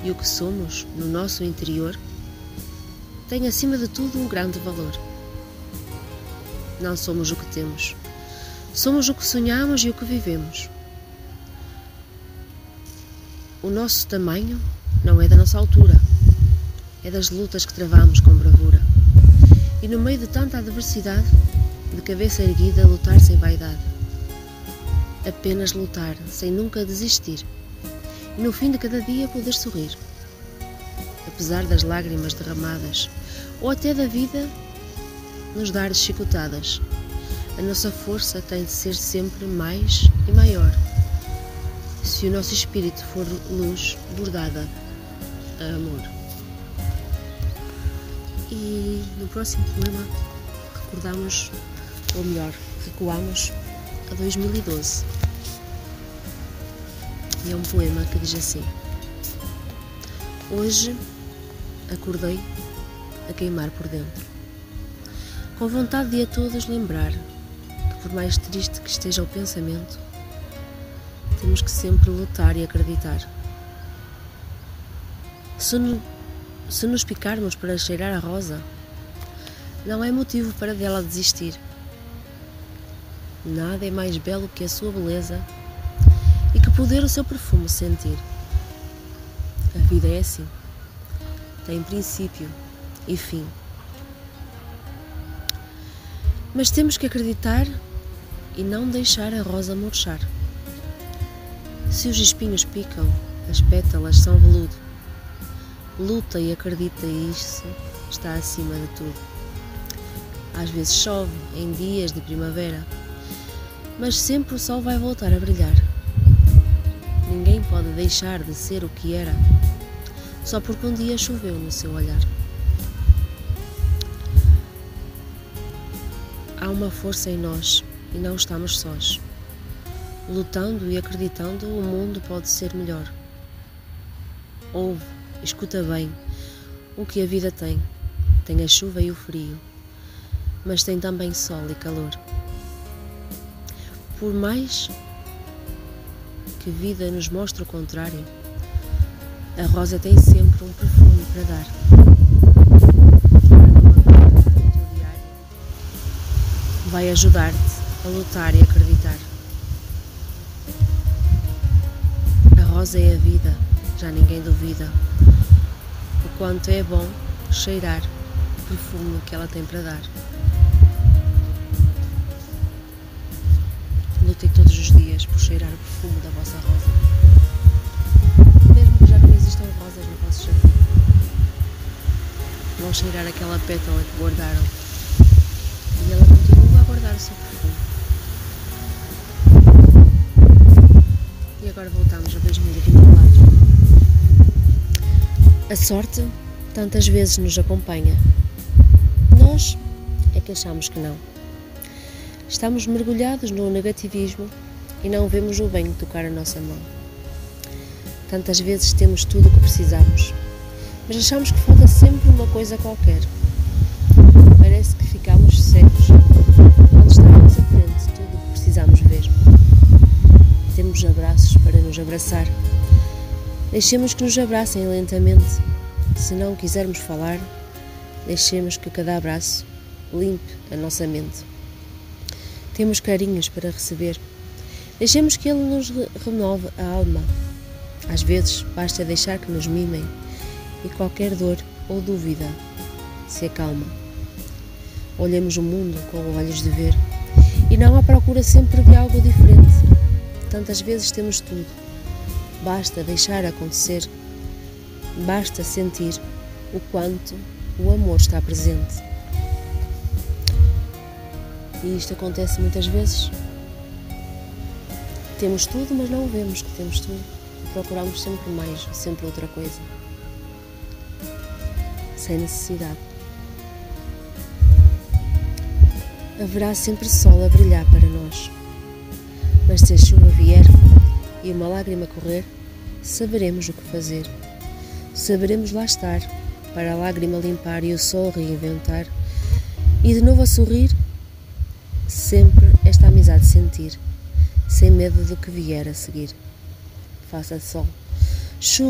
e o que somos no nosso interior tem acima de tudo um grande valor. Não somos o que temos, somos o que sonhamos e o que vivemos. O nosso tamanho não é da nossa altura, é das lutas que travamos com bravura. E no meio de tanta adversidade, de cabeça erguida, lutar sem vaidade. Apenas lutar, sem nunca desistir. E no fim de cada dia poder sorrir. Apesar das lágrimas derramadas, ou até da vida nos dar chicotadas, a nossa força tem de ser sempre mais e maior. Se o nosso espírito for luz bordada a amor. E no próximo poema recordamos, ou melhor, recuamos a 2012. E é um poema que diz assim: hoje acordei a queimar por dentro, com vontade de a todos lembrar que, por mais triste que esteja o pensamento, temos que sempre lutar e acreditar. Se nos picarmos para cheirar a rosa, não é motivo para dela desistir. Nada é mais belo que a sua beleza e que poder o seu perfume sentir. A vida é assim, tem princípio e fim. Mas temos que acreditar e não deixar a rosa murchar. Se os espinhos picam, as pétalas são veludo. Luta e acredita, e isso está acima de tudo. Às vezes chove em dias de primavera, mas sempre o sol vai voltar a brilhar. Ninguém pode deixar de ser o que era, só porque um dia choveu no seu olhar. Há uma força em nós e não estamos sós. Lutando e acreditando, o mundo pode ser melhor. Ouve, escuta bem o que a vida tem. Tem a chuva e o frio, mas tem também sol e calor. Por mais que a vida nos mostre o contrário, a rosa tem sempre um perfume para dar. Vai ajudar-te a lutar e acreditar. A rosa é a vida, já ninguém duvida o quanto é bom cheirar o perfume que ela tem para dar. Lutem todos os dias por cheirar o perfume da vossa rosa. Mesmo que já não existam rosas no vosso jardim, vão cheirar aquela pétala que guardaram e ela continua a guardar o seu perfume. E agora voltamos a 2024. A sorte tantas vezes nos acompanha. Nós é que achamos que não. Estamos mergulhados no negativismo e não vemos o bem tocar a nossa mão. Tantas vezes temos tudo o que precisamos, mas achamos que falta sempre uma coisa qualquer. Parece que ficamos cegos quando está à nossa frente tudo o que precisamos ver. Temos abraços para nos abraçar. Deixemos que nos abracem lentamente. Se não quisermos falar, deixemos que cada abraço limpe a nossa mente. Temos carinhos para receber. Deixemos que ele nos renove a alma. Às vezes basta deixar que nos mimem e qualquer dor ou dúvida se acalma. Olhemos o mundo com olhos de ver e não à procura sempre de algo diferente. Tantas vezes temos tudo. Basta deixar acontecer. Basta sentir o quanto o amor está presente. E isto acontece muitas vezes. Temos tudo, mas não vemos que temos tudo. Procuramos sempre mais, sempre outra coisa. Sem necessidade. Haverá sempre sol a brilhar para nós. Mas se a chuva vier e uma lágrima correr, saberemos o que fazer. Saberemos lá estar, para a lágrima limpar e o sol reinventar. E de novo a sorrir, sempre esta amizade sentir, sem medo do que vier a seguir. Faça sol, chuva.